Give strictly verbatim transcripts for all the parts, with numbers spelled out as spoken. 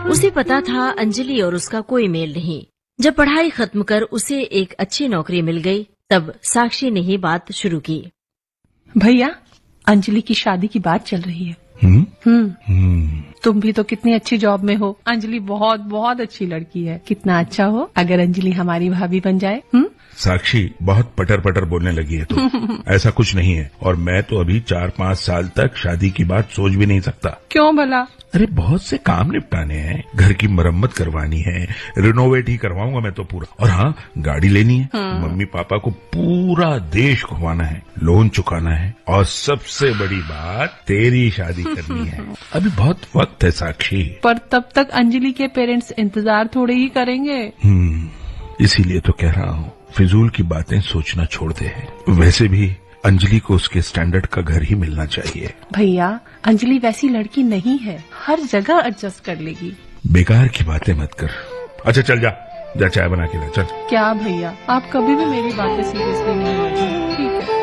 उसे पता था अंजलि और उसका कोई मेल नहीं। जब पढ़ाई खत्म कर उसे एक अच्छी नौकरी मिल गई, तब साक्षी ने ही बात शुरू की। भैया, अंजलि की शादी की बात चल रही है। हम्म हम्म तुम भी तो कितनी अच्छी जॉब में हो। अंजलि बहुत बहुत अच्छी लड़की है। कितना अच्छा हो अगर अंजलि हमारी भाभी बन जाए। हम्म साक्षी, बहुत पटर पटर बोलने लगी है तू। ऐसा कुछ नहीं है, और मैं तो अभी चार पाँच साल तक शादी की बात सोच भी नहीं सकता। क्यों भला? अरे बहुत से काम निपटाने हैं, घर की मरम्मत करवानी है, रिनोवेट ही करवाऊंगा मैं तो पूरा। और हाँ, गाड़ी लेनी है, मम्मी पापा को पूरा देश घुमाना है, लोन चुकाना है, और सबसे बड़ी बात तेरी शादी करनी है। अभी बहुत वक्त है साक्षी। पर तब तक अंजलि के पेरेंट्स इंतजार थोड़े ही करेंगे। हम्म इसीलिए तो कह रहा हूँ, फिजूल की बातें सोचना छोड़ दे। वैसे भी अंजलि को उसके स्टैंडर्ड का घर ही मिलना चाहिए। भैया, अंजलि वैसी लड़की नहीं है, हर जगह एडजस्ट कर लेगी। बेकार की बातें मत कर। अच्छा चल जा, जा चाय बना के ला, चल। क्या भैया, आप कभी भी मेरी बातें सीरियसली नहीं लेते। ठीक है।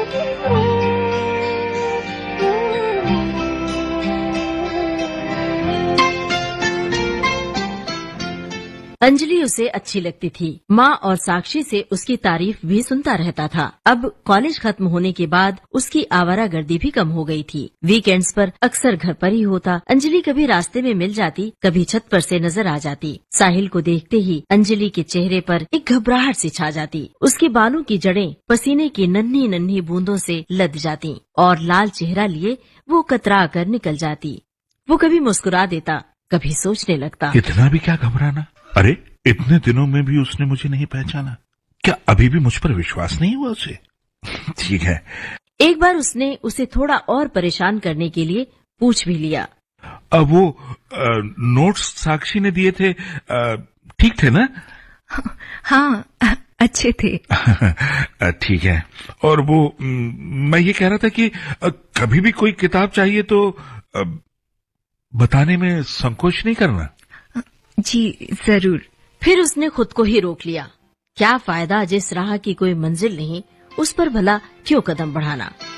अंजलि उसे अच्छी लगती थी। माँ और साक्षी से उसकी तारीफ भी सुनता रहता था। अब कॉलेज खत्म होने के बाद उसकी आवारागर्दी भी कम हो गई थी। वीकेंड्स पर अक्सर घर पर ही होता। अंजलि कभी रास्ते में मिल जाती, कभी छत पर से नजर आ जाती। साहिल को देखते ही अंजलि के चेहरे पर एक घबराहट सी छा जाती। उसके बालों की जड़ें पसीने की नन्ही नन्ही बूंदों से लद जाती और लाल चेहरा लिए वो कतरा कर निकल जाती। वो कभी मुस्कुरा देता, कभी सोचने लगता, इतना भी क्या घबराना। अरे इतने दिनों में भी उसने मुझे नहीं पहचाना, क्या अभी भी मुझ पर विश्वास नहीं हुआ उसे? ठीक है। एक बार उसने उसे थोड़ा और परेशान करने के लिए पूछ भी लिया, अब वो आ, नोट्स साक्षी ने दिए थे, ठीक थे ना? हाँ, अच्छे थे। ठीक है। और वो मैं ये कह रहा था कि कभी भी कोई किताब चाहिए तो बताने में संकोच नहीं करना। जी जरूर। फिर उसने खुद को ही रोक लिया। क्या फायदा जिस राह की कोई मंजिल नहीं, उस पर भला क्यों कदम बढ़ाना।